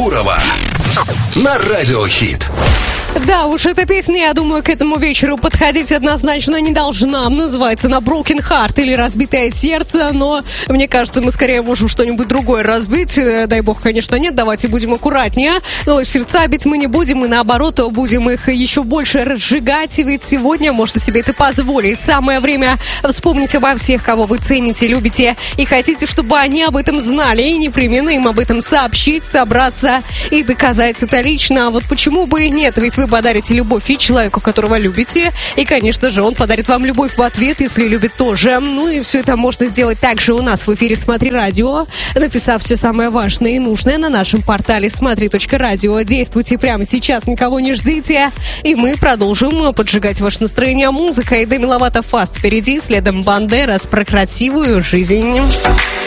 Гурова на Радио Хит. Да уж, эта песня, я думаю, к этому вечеру подходить однозначно не должна. Называется она Broken Heart или Разбитое сердце, но мне кажется, мы скорее можем что-нибудь другое разбить. Дай бог, конечно, нет, давайте будем аккуратнее. Но сердца бить мы не будем, и наоборот, будем их еще больше разжигать. Ведь сегодня можно себе это позволить. Самое время вспомнить обо всех, кого вы цените, любите и хотите, чтобы они об этом знали. И непременно им об этом сообщить, собраться и доказать это лично. А вот почему бы и нет, ведь вы подарите любовь и человеку, которого любите, и, конечно же, он подарит вам любовь в ответ, если любит тоже. Ну и все это можно сделать также у нас в эфире «Смотри радио», написав все самое важное и нужное на нашем портале смотри.радио. Действуйте прямо сейчас, никого не ждите, и мы продолжим поджигать ваше настроение музыкой. Деми Ловато «Фаст» впереди, следом Бандера с «Про красивую жизнь».